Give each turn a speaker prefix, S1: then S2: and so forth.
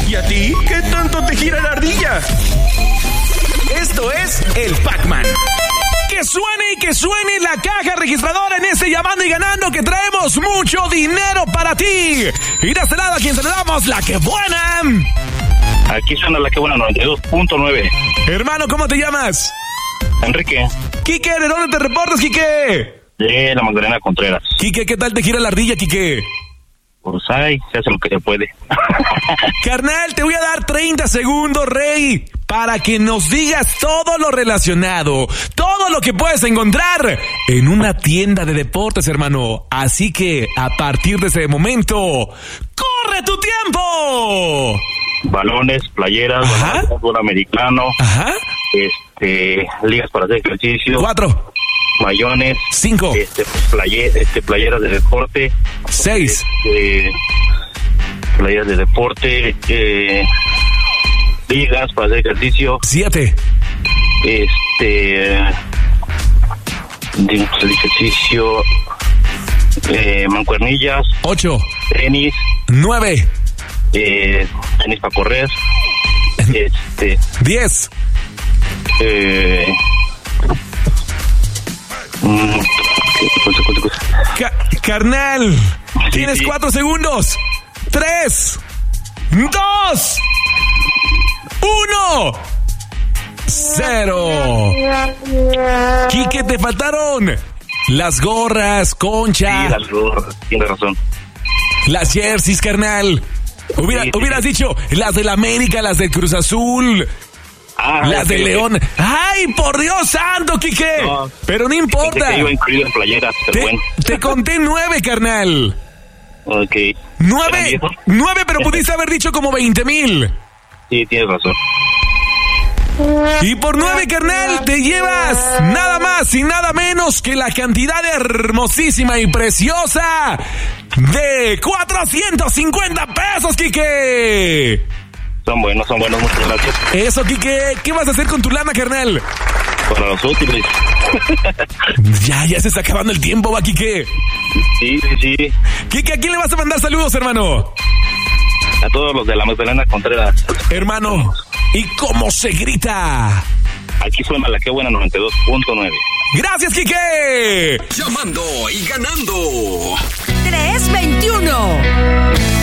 S1: ¿Y a ti? ¿Qué tanto te gira la ardilla? Esto es el Pac-Man. Que suene y que suene la caja registradora en este Llamando y Ganando, que traemos mucho dinero para ti. Y de este lado a quien saludamos, la que buena.
S2: Aquí suena la que buena, 92.9.
S1: Hermano, ¿cómo te llamas?
S2: Enrique.
S1: Quique, ¿de dónde te reportas, Quique?
S2: De la Magdalena Contreras.
S1: Quique, ¿qué tal te gira la ardilla, Quique?
S2: Pues ay, se hace lo que se puede.
S1: Carnal, te voy a dar 30 segundos, rey, para que nos digas todo lo relacionado, todo lo que puedes encontrar en una tienda de deportes, hermano. Así que, a partir de ese momento, ¡corre tu tiempo!
S2: Balones, playeras, fútbol americano, ligas para hacer ejercicio.
S1: 4.
S2: Mayones.
S1: 5.
S2: Playeras de deporte.
S1: 6.
S2: Playeras de deporte. Ligas para hacer ejercicio.
S1: 7.
S2: De ejercicio. Mancuernillas.
S1: 8.
S2: Tenis.
S1: 9.
S2: Tenis para correr.
S1: 10. Carnal, tienes 4 segundos. 3, 2, 1, 0. Quique, te faltaron las gorras, Concha.
S2: Sí, las gorras, tienes razón.
S1: Las jerseys, carnal. Hubieras dicho las del América, las del Cruz Azul. Las de León. ¡Ay, por Dios santo, Quique! No, pero no importa.
S2: Que iba incluido en playeras, pero bueno.
S1: Te conté 9, carnal.
S2: Ok.
S1: 9, pero pudiste haber dicho como 20,000.
S2: Sí, tienes razón.
S1: Y por 9, carnal, te llevas nada más y nada menos que la cantidad hermosísima y preciosa de 450 pesos, Quique.
S2: Son buenos, muchas gracias.
S1: Eso, Quique, ¿qué vas a hacer con tu lana, carnal?
S2: Para los útiles.
S1: Ya se está acabando el tiempo, va, Quique.
S2: Sí.
S1: Quique, ¿a quién le vas a mandar saludos, hermano?
S2: A todos los de la Magdalena Contreras.
S1: Hermano, ¿y cómo se grita?
S2: Aquí suena la que buena, 92.9.
S1: ¡Gracias, Quique!
S3: Llamando y Ganando.
S4: 321